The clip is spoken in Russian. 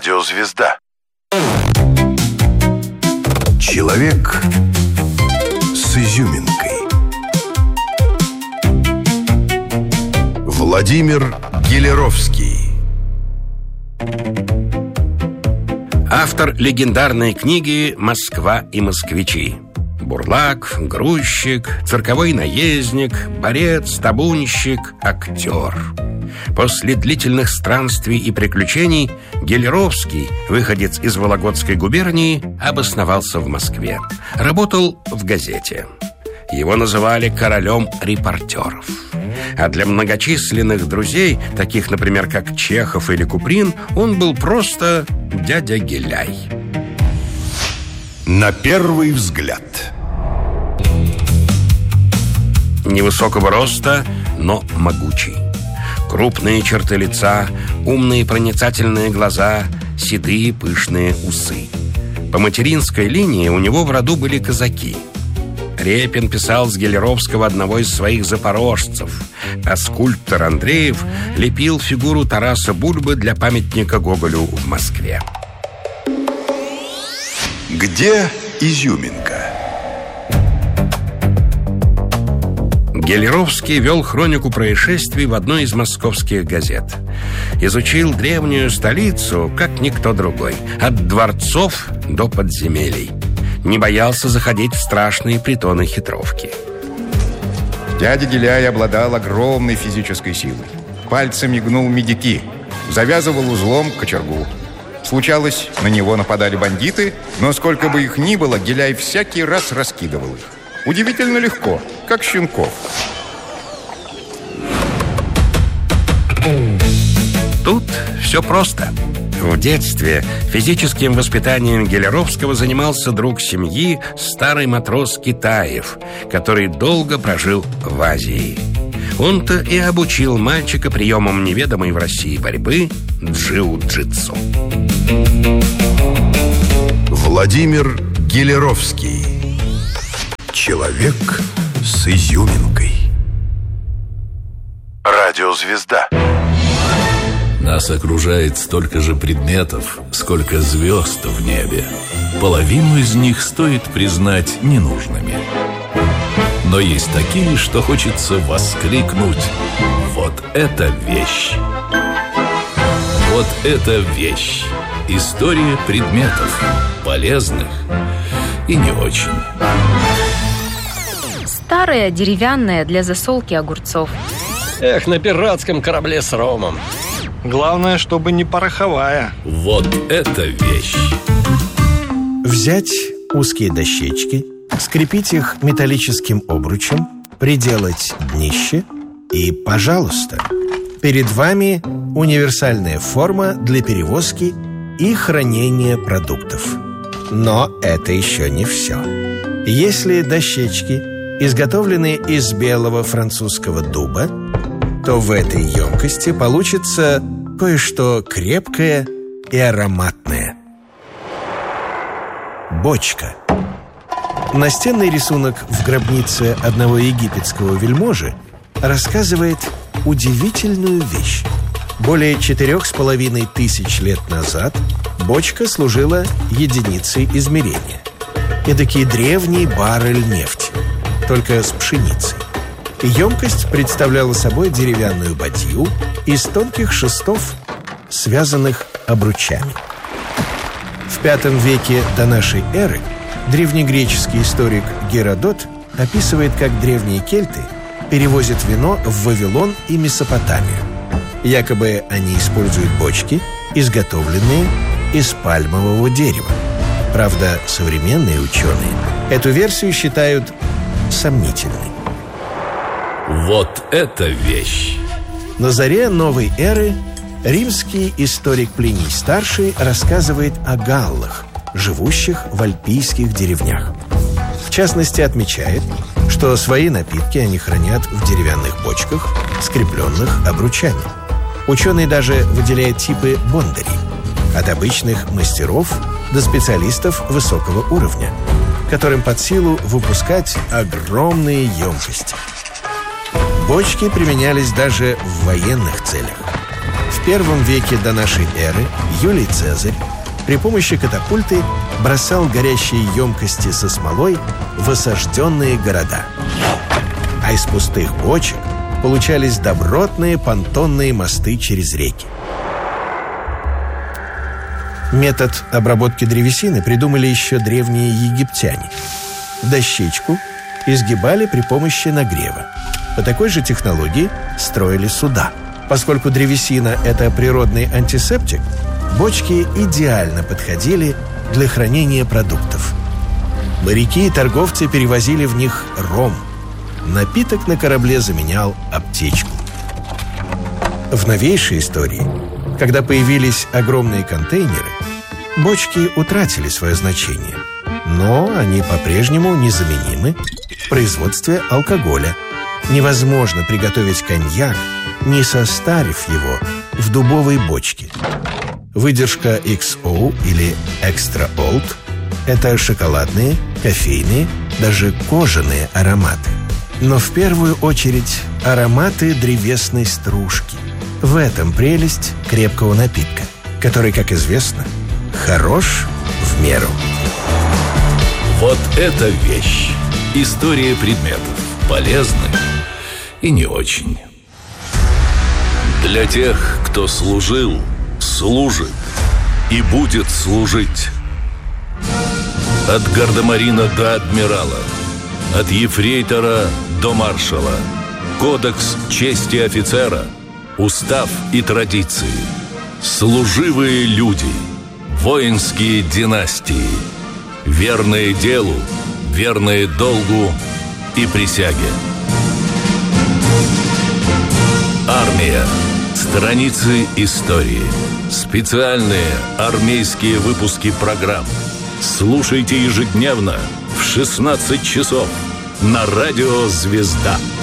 Радиозвезда. Человек с изюминкой. Владимир Гелеровский. Автор легендарной книги «Москва и москвичи». Бурлак, грузчик, цирковой наездник, борец, табунщик, актер. После длительных странствий и приключений Гелеровский, выходец из Вологодской губернии, обосновался в Москве. Работал в газете. Его называли королем репортеров. А для многочисленных друзей, таких, например, как Чехов или Куприн, он был просто дядя Геляй. На первый взгляд. Невысокого роста, но могучий. Крупные черты лица, умные проницательные глаза, седые пышные усы. По материнской линии у него в роду были казаки. Репин писал с Гелеровского одного из своих запорожцев, а скульптор Андреев лепил фигуру Тараса Бульбы для памятника Гоголю в Москве. Где изюминка? Гелеровский вел хронику происшествий в одной из московских газет. Изучил древнюю столицу, как никто другой, от дворцов до подземелий. Не боялся заходить в страшные притоны хитровки. Дядя Геляй обладал огромной физической силой. Пальцами гнул медики, завязывал узлом кочергу. Случалось, на него нападали бандиты, но сколько бы их ни было, Геляй всякий раз раскидывал их. Удивительно легко, как щенков. Тут все просто. В детстве физическим воспитанием Гелеровского занимался друг семьи, старый матрос Китаев, который долго прожил в Азии. Он-то и обучил мальчика приемам неведомой в России борьбы джиу-джитсу. Владимир Гелеровский. Человек с изюминкой. Радиозвезда. Нас окружает столько же предметов, сколько звезд в небе. Половину из них стоит признать ненужными. Но есть такие, что хочется воскликнуть: вот это вещь! Вот это вещь! История предметов, полезных и не очень. Старая деревянная для засолки огурцов. Эх, на пиратском корабле с ромом. Главное, чтобы не пороховая. Вот это вещь! Взять узкие дощечки, скрепить их металлическим обручем, приделать днище и, пожалуйста, перед вами универсальная форма для перевозки и хранения продуктов. Но это еще не все. Если дощечки изготовлены из белого французского дуба, то в этой емкости получится кое-что крепкое и ароматное. Бочка. Настенный рисунок в гробнице одного египетского вельможи рассказывает удивительную вещь. Более 4500 лет назад бочка служила единицей измерения. Эдакий древний баррель нефти, только с пшеницей. Емкость представляла собой деревянную бадью из тонких шестов, связанных обручами. В V веке до нашей эры древнегреческий историк Геродот описывает, как древние кельты перевозят вино в Вавилон и Месопотамию. Якобы они используют бочки, изготовленные из пальмового дерева. Правда, современные ученые эту версию считают сомнительной. Вот это вещь! На заре новой эры римский историк Плиний-старший рассказывает о галлах, живущих в альпийских деревнях. В частности, отмечает, что свои напитки они хранят в деревянных бочках, скрепленных обручами. Ученый даже выделяет типы бондарей, от обычных мастеров до специалистов высокого уровня, которым под силу выпускать огромные емкости. Бочки применялись даже в военных целях. В В первом веке до нашей эры Юлий Цезарь при помощи катапульты бросал горящие емкости со смолой в осажденные города. А из пустых бочек получались добротные понтонные мосты через реки. Метод обработки древесины придумали еще древние египтяне. Дощечку изгибали при помощи нагрева. По такой же технологии строили суда. Поскольку древесина – это природный антисептик, бочки идеально подходили для хранения продуктов. Моряки и торговцы перевозили в них ром. Напиток на корабле заменял аптечку. В новейшей истории, когда появились огромные контейнеры, бочки утратили свое значение, но они по-прежнему незаменимы в производстве алкоголя. Невозможно приготовить коньяк, не состарив его в дубовой бочке. Выдержка XO или Extra Old – это шоколадные, кофейные, даже кожаные ароматы. Но в первую очередь ароматы древесной стружки. В этом прелесть крепкого напитка, который, как известно, хорош в меру. Вот это вещь. История предметов. Полезны и не очень. Для тех, кто служил, служит и будет служить. От гардемарина до адмирала, от ефрейтора до маршала. Кодекс чести офицера, устав и традиции. Служивые люди, воинские династии, верные делу, верные долгу и присяге. Армия. Страницы истории. Специальные армейские выпуски программ. Слушайте ежедневно в 16 часов на радио «Звезда».